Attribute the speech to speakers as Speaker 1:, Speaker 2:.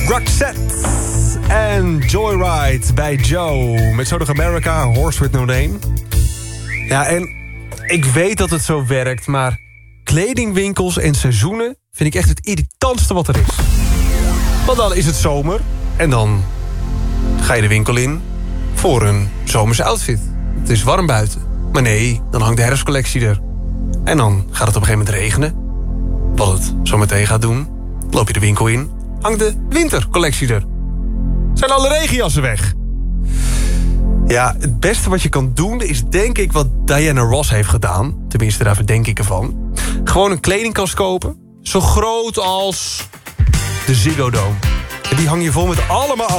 Speaker 1: Roxette en Joyride bij Joe. Met zo nog America, Horse with No Name. Ja, en ik weet dat het zo werkt, maar kledingwinkels en seizoenen vind ik echt het irritantste wat er is. Want dan is het zomer en dan ga je de winkel in voor een zomerse outfit. Het is warm buiten. Maar nee, dan hangt de herfstcollectie er. En dan gaat het op een gegeven moment regenen. Wat het zo meteen gaat doen. Loop je de winkel in, hangt de wintercollectie er. Zijn alle regenjassen weg. Ja, het beste wat je kan doen is denk ik wat Diana Ross heeft gedaan. Tenminste, daar verdenk ik ervan. Gewoon een kledingkast kopen. Zo groot als de Ziggo Dome. En die hang je vol met allemaal